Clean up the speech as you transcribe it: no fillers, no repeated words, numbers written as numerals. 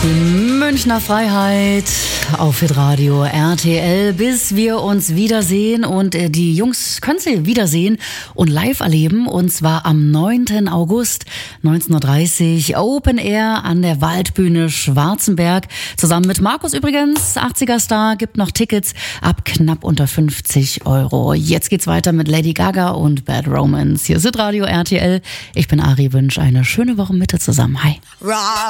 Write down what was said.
Münchner Freiheit auf Hitradio RTL, bis wir uns wiedersehen, und die Jungs können sie wiedersehen und live erleben, und zwar am 9. August 19:30 Uhr Open Air an der Waldbühne Schwarzenberg, zusammen mit Markus übrigens, 80er Star, gibt noch Tickets ab knapp unter 50 Euro. Jetzt geht's weiter mit Lady Gaga und Bad Romance. Hier ist Hitradio RTL, ich bin Ari, wünsche eine schöne Woche Mitte zusammen. Hi.